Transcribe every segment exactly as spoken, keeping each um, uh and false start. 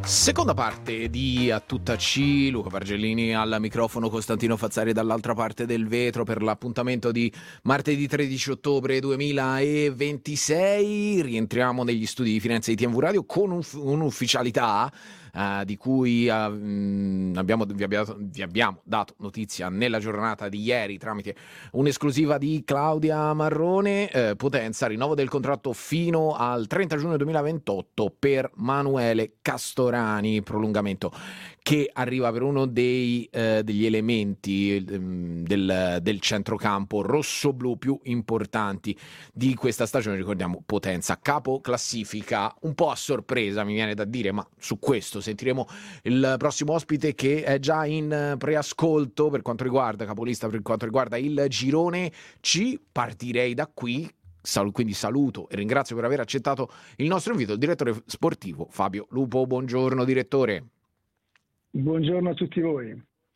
Seconda parte di A Tutta C, Luca Pargellini al microfono, Costantino Fazzari dall'altra parte del vetro per l'appuntamento di martedì tredici ottobre duemilaventisei. Rientriamo negli studi di Firenze di T M V Radio con un, un'ufficialità uh, di cui uh, mh, abbiamo, vi, abbiamo, vi abbiamo dato notizia nella giornata di ieri tramite un'esclusiva di Claudia Marrone. eh, Potenza, rinnovo del contratto fino al trenta giugno duemilaventotto per Manuele Castorani, prolungamento che arriva per uno dei, eh, degli elementi ehm, del, del centrocampo rosso-blu più importanti di questa stagione. Ricordiamo Potenza, capo classifica, un po' a sorpresa mi viene da dire, ma su questo sentiremo il prossimo ospite che è già in preascolto per quanto riguarda, capolista per quanto riguarda il girone C. Partirei da qui. Quindi saluto e ringrazio per aver accettato il nostro invito il direttore sportivo Fabio Lupo. Buongiorno direttore. Buongiorno a tutti voi.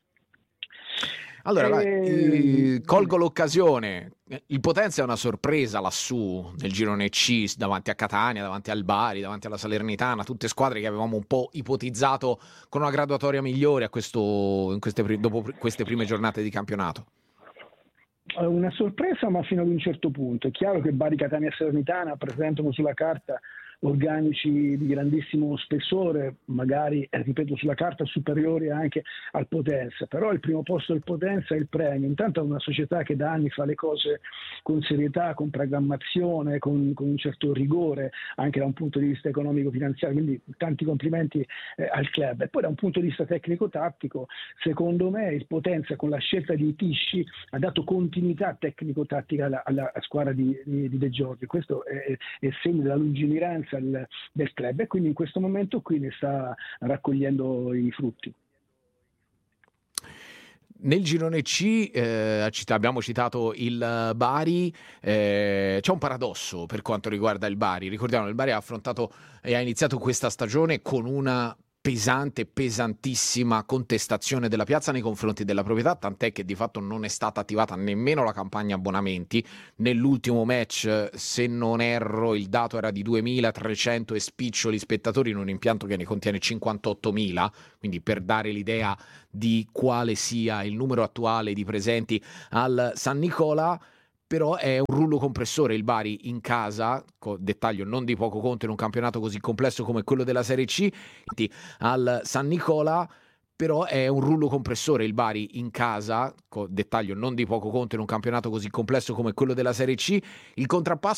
Allora, e... vai, eh, colgo l'occasione. Il Potenza è una sorpresa lassù nel girone C, davanti a Catania, davanti al Bari, davanti alla Salernitana, tutte squadre che avevamo un po' ipotizzato con una graduatoria migliore a questo, in queste, dopo queste prime giornate di campionato. Una sorpresa, ma fino ad un certo punto. È chiaro che Bari, Catania e Salernitana presentano sulla carta organici di grandissimo spessore, magari, eh, ripeto, sulla carta superiori anche al Potenza, però il primo posto del Potenza è il premio. Intanto è una società che da anni fa le cose con serietà, con programmazione, con, con un certo rigore anche da un punto di vista economico-finanziario, quindi tanti complimenti eh, al club. E poi da un punto di vista tecnico-tattico, secondo me il Potenza con la scelta di Tisci ha dato continuità tecnico-tattica alla, alla squadra di, di, di De Giorgio. Questo è, è segno della lungimiranza del, del club, e quindi in questo momento qui ne sta raccogliendo i frutti. Nel girone C eh, abbiamo citato il Bari, eh, c'è un paradosso per quanto riguarda il Bari. Ricordiamo che il Bari ha affrontato e ha iniziato questa stagione con una pesante, pesantissima contestazione della piazza nei confronti della proprietà, tant'è che di fatto non è stata attivata nemmeno la campagna abbonamenti. Nell'ultimo match, se non erro, il dato era di duemilatrecento e spiccioli spettatori in un impianto che ne contiene cinquantottomila, quindi per dare l'idea di quale sia il numero attuale di presenti al San Nicola. Però è un rullo compressore il Bari in casa, dettaglio non di poco conto in un campionato così complesso come quello della Serie C, al San Nicola. Però è un rullo compressore il Bari in casa, dettaglio non di poco conto in un campionato così complesso come quello della Serie C. Il contrappasso